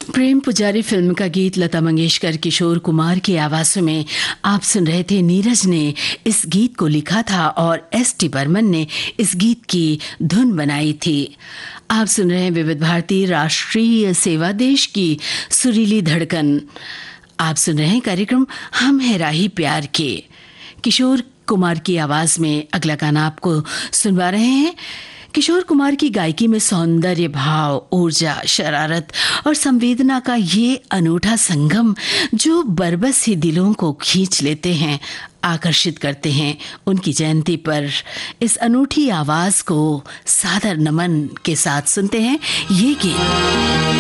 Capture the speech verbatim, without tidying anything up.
प्रेम पुजारी फिल्म का गीत लता मंगेशकर, किशोर कुमार की आवाज़ों में आप सुन रहे थे। नीरज ने इस गीत को लिखा था और एस टी बर्मन ने इस गीत की धुन बनाई थी। आप सुन रहे हैं विविध भारती राष्ट्रीय सेवा, देश की सुरीली धड़कन। आप सुन रहे हैं कार्यक्रम हम हैं राही प्यार के। किशोर कुमार की आवाज़ में अगला गाना आपको सुनवा रहे हैं। किशोर कुमार की गायकी में सौंदर्य, भाव, ऊर्जा, शरारत और संवेदना का ये अनूठा संगम जो बरबस ही दिलों को खींच लेते हैं, आकर्षित करते हैं। उनकी जयंती पर इस अनूठी आवाज को सादर नमन के साथ सुनते हैं ये गीत।